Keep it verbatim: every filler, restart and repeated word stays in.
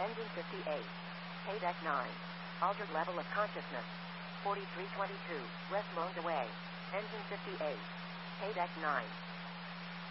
Engine fifty-eight. Paydeck nine. Altered level of consciousness. forty-three twenty-two. West Loans away. Engine fifty-eight. Paydeck nine.